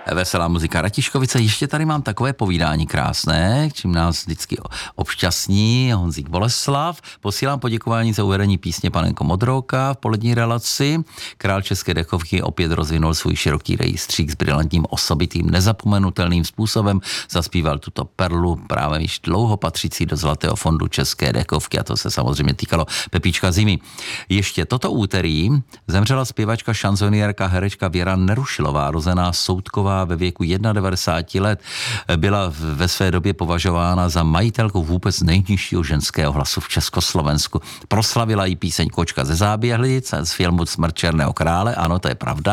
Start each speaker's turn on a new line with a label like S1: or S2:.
S1: Veselá muzika Ratiškovice. Ještě tady mám takové povídání krásné, čím nás vždycky obšťastní Honzík Boleslav. Posílám poděkování za uvedení písně Panenko Modrooka v polední relaci. Král české dechovky opět rozvinul svůj široký rejstřík s brilantním, osobitým, nezapomenutelným způsobem. Zaspíval tuto perlu právě již dlouho patřící do Zlatého fondu české dechovky, a to se samozřejmě týkalo Pepíčka Zimy. Ještě toto úterý zemřela zpěvačka, šanzoniérka, herečka Věra Nerušilová, rozená Soudková ve věku 91 let. Byla ve své době považována za majitelku vůbec nejnižšího ženského hlasu v Československu. Proslavila jí píseň Kočka ze Záběhlic z filmu Smrt černého krále, ano, to je pravda.